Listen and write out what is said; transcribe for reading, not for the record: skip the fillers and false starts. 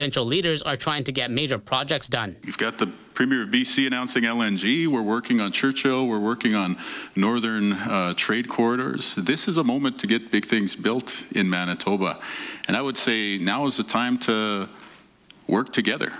provincial leaders are trying to get major projects done. You've got the Premier of BC announcing LNG. We're working on Churchill. We're working on northern trade corridors. This is a moment to get big things built in Manitoba. And I would say now is the time to work together.